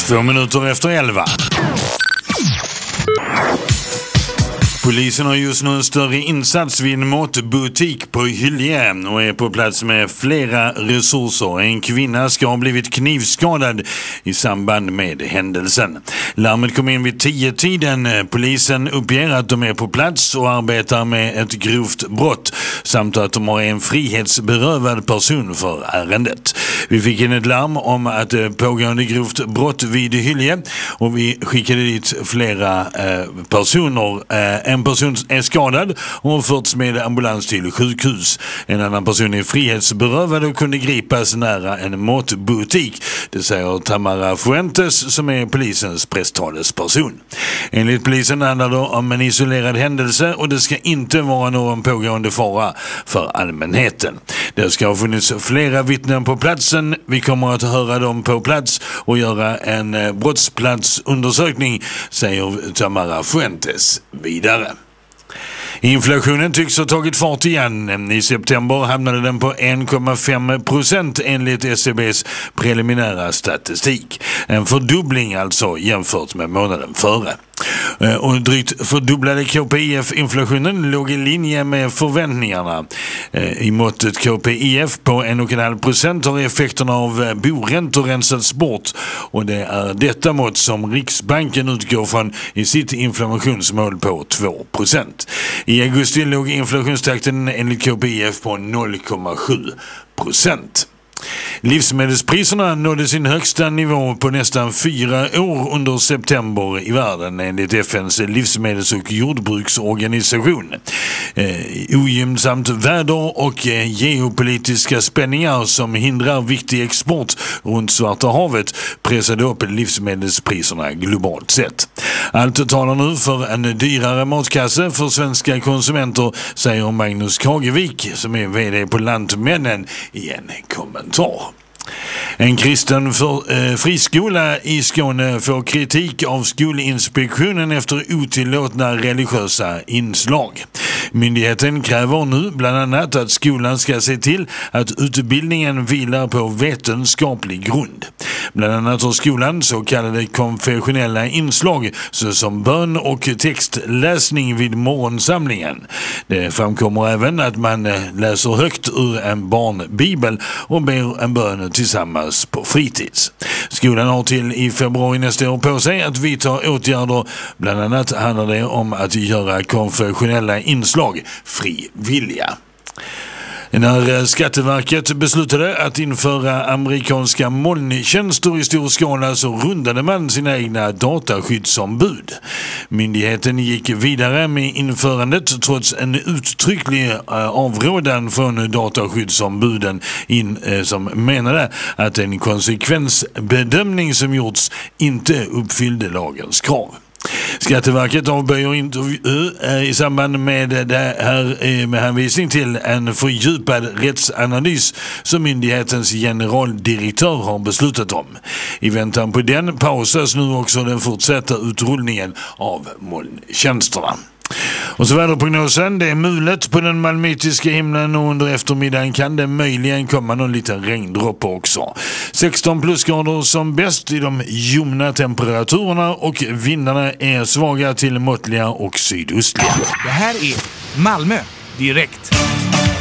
2 minuter efter 11. Polisen har just nu en större insats vid en matbutik på Hyllie och är på plats med flera resurser. En kvinna ska ha blivit knivskadad i samband med händelsen. Larmet kom in vid 10-tiden. Polisen uppger att de är på plats och arbetar med ett grovt brott samt att de har en frihetsberövad person för ärendet. Vi fick in ett larm om att det pågående grovt brott vid Hyllie och vi skickade dit flera personer. En person är skadad och har förts med ambulans till sjukhus. En annan person är frihetsberövad och kunde gripas nära en matbutik. Det säger Tamara Fuentes som är polisens presstalesperson. Enligt polisen handlar det om en isolerad händelse och det ska inte vara någon pågående fara för allmänheten. Det ska ha funnits flera vittnen på platsen. Vi kommer att höra dem på plats och göra en brottsplatsundersökning, säger Tamara Fuentes vidare. Inflationen tycks ha tagit fart igen. I september hamnade den på 1,5% enligt SCBs preliminära statistik. En fördubbling alltså jämfört med månaden före. Och drygt fördubblade KPIF-inflationen låg i linje med förväntningarna. I måttet KPIF på 1,5% har effekterna av boräntor rensats bort och det är detta mått som Riksbanken utgår från i sitt inflationsmål på 2%. I augusti låg inflationstakten enligt KPIF på 0,7%. Livsmedelspriserna nådde sin högsta nivå på nästan 4 år under september i världen enligt FNs livsmedels- och jordbruksorganisation. Ogynnsamt väder och geopolitiska spänningar som hindrar viktig export runt Svarta havet pressade upp livsmedelspriserna globalt sett. Allt talar nu för en dyrare matkasse för svenska konsumenter, säger Magnus Kagevik som är vd på Lantmännen i en kommentar. En kristen friskola i Skåne får kritik av Skolinspektionen efter otillåtna religiösa inslag. Myndigheten kräver nu bland annat att skolan ska se till att utbildningen vilar på vetenskaplig grund. Bland annat har skolan så kallade konfessionella inslag såsom bön och textläsning vid morgonsamlingen. Det framkommer även att man läser högt ur en barnbibel och ber en bön tillsammans på fritids. Skolan har till i februari nästa år på sig att vidta åtgärder. Bland annat handlar det om att göra konfessionella inslag frivilliga. När Skatteverket beslutade att införa amerikanska molntjänster i stor skala så rundade man sina egna dataskyddsombud. Myndigheten gick vidare med införandet trots en uttrycklig avrådan från dataskyddsombuden som menade att en konsekvensbedömning som gjorts inte uppfyllde lagens krav. Skatteverket avböjer intervju i samband med det här med hänvisning till en fördjupad rättsanalys som myndighetens generaldirektör har beslutat om. I väntan på den pausas nu också den fortsatta utrullningen av molntjänsterna. Och så väderprognosen, det är mulet på den malmöitiska himlen och under eftermiddagen kan det möjligen komma någon liten regndroppe också. 16 plusgrader som bäst i de ljumna temperaturerna och vindarna är svaga till måttliga och sydöstliga. Det här är Malmö direkt.